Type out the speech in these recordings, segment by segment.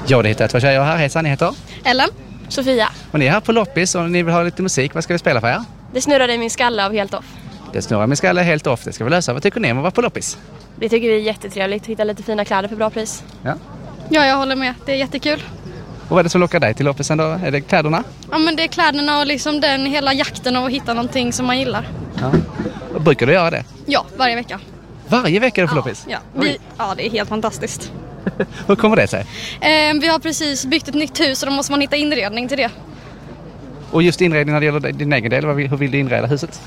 Ja, det heter två tjejer här. Hejsan, ni heter? Ellen. Sofia. Och ni är här på loppis och ni vill ha lite musik. Vad ska vi spela för er? Det snurrade i min skalle av Helt Off. Det snurrar min skalle helt off. Det ska vi lösa. Vad tycker ni om att vara på loppis? Det tycker vi är jättetrevligt. Hitta lite fina kläder för bra pris. Ja. Ja, jag håller med. Det är jättekul. Och vad är det som lockar dig till loppisen då? Är det kläderna? Ja, men det är kläderna och liksom den hela jakten av att hitta någonting som man gillar. Ja. Och brukar du göra det? Ja, varje vecka. Varje vecka är du på loppis? Ja, det är helt fantastiskt. Hur kommer det sig? Vi har precis byggt ett nytt hus och då måste man hitta inredning till det. Och just inredning när det gäller din egen del, hur vill du inreda huset?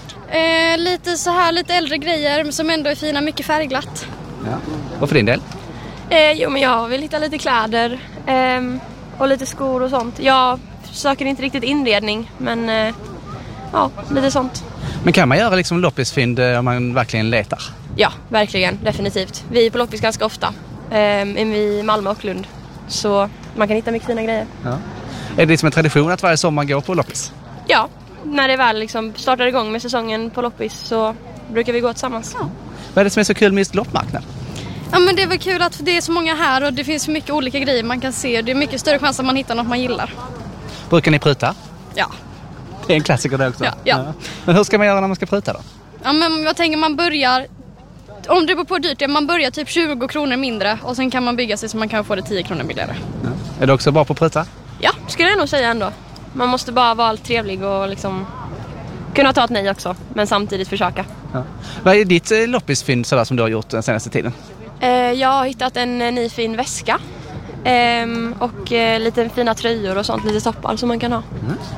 Lite äldre grejer som ändå är fina, mycket färgglatt. Ja. Och för din del? Men jag vill hitta lite kläder och lite skor och sånt. Jag söker inte riktigt inredning, men lite sånt. Men kan man göra liksom loppisfynd om man verkligen letar? Ja, verkligen, definitivt. Vi är på loppis ganska ofta. I Malmö och Lund. Så man kan hitta mycket fina grejer. Ja. Är det liksom en tradition att varje sommar går på loppis? Ja, när det väl liksom startar igång med säsongen på loppis så brukar vi gå tillsammans. Ja. Vad är det som är så kul med just loppmarknaden? Ja, men det är väl kul att det är så många här och det finns så mycket olika grejer man kan se. Det är mycket större chans att man hittar något man gillar. Brukar ni pruta? Ja. Det är en klassiker det också. Ja. Men hur ska man göra när man ska pruta då? Ja, men jag tänker man börjar, om det beror på hur dyrt det är, man börjar typ 20 kronor mindre och sen kan man bygga sig så man kan få det 10 kronor billigare. Ja. Är du också bra på att pruta? Ja, skulle jag nog säga ändå. Man måste bara vara trevlig och liksom kunna ta ett nej också, men samtidigt försöka. Ja. Vad är ditt loppisfynd sådär som du har gjort den senaste tiden? Jag har hittat en ny fin väska och lite fina tröjor och sånt, lite toppar som man kan ha.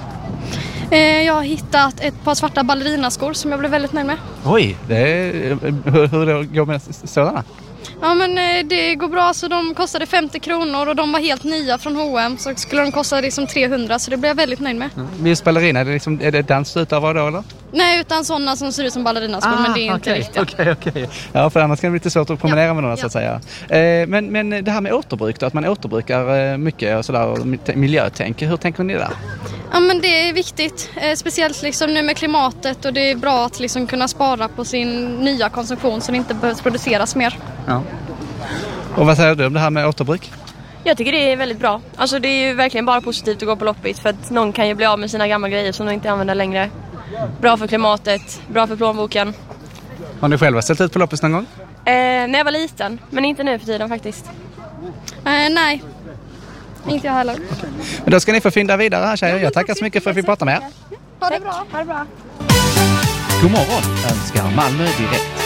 Jag har hittat ett par svarta ballerinaskor som jag blev väldigt nöjd med. Oj, hur det går med sådana? Ja, men det går bra, så de kostade 50 kronor och de var helt nya från H&M, så skulle de kosta liksom 300, så det blev jag väldigt nöjd med. Men just ballerina, är det dans utav vad då eller? Nej, utan sådana som ser ut som ballerinaskor, men det är inte riktigt. Okej. Ja, för annars kan det bli lite svårt att kombinera med några så att säga. Men det här med återbruk då, att man återbrukar mycket och sådär, och miljötänk, hur tänker ni där? Ja, men det är viktigt, speciellt liksom nu med klimatet, och det är bra att liksom kunna spara på sin nya konsumtion så det inte behövs produceras mer. Ja. Och vad säger du om det här med återbruk? Jag tycker det är väldigt bra. Alltså det är ju verkligen bara positivt att gå på loppis, för att någon kan ju bli av med sina gamla grejer som de inte använder längre. Bra för klimatet, bra för plånboken. Har ni själva ställt ut på loppis någon gång? När jag var liten, men inte nu för tiden faktiskt. Nej, inte jag heller. Okay. Men då ska ni få fynda vidare här, tjejer. Jag tackar så mycket för att vi pratade med er. Ha det bra. God morgon önskar Malmö Direkt.